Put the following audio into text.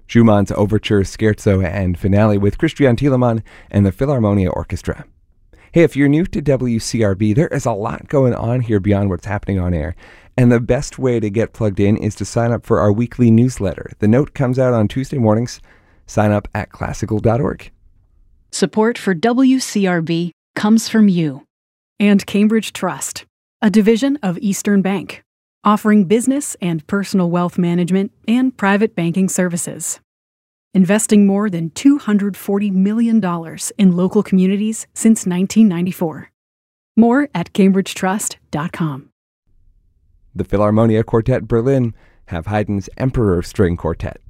Schumann's Overture, Scherzo, and Finale with Christian Thielemann and the Philharmonia Orchestra. Hey, if you're new to WCRB, there is a lot going on here beyond what's happening on air. And the best way to get plugged in is to sign up for our weekly newsletter. The Note comes out on Tuesday mornings. Sign up at classical.org. Support for WCRB comes from you and Cambridge Trust, a division of Eastern Bank, offering business and personal wealth management and private banking services. Investing more than $240 million in local communities since 1994. More at cambridgetrust.com. The Philharmonia Quartet Berlin have Haydn's Emperor String Quartet.